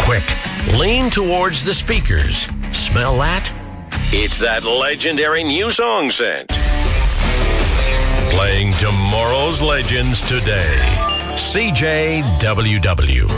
Quick, lean towards the speakers. Smell that? It's that legendary new song scent. Playing tomorrow's legends today. CJWW.